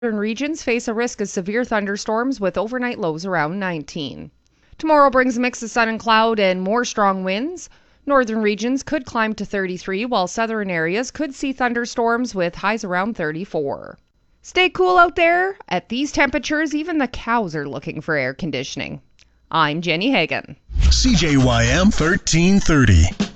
regions face a risk of severe thunderstorms with overnight lows around 19. Tomorrow brings a mix of sun and cloud and more strong winds. Northern regions could climb to 33, while southern areas could see thunderstorms with highs around 34. Stay cool out there. At these temperatures, even the cows are looking for air conditioning. I'm Jenny Hagan. CJYM 1330.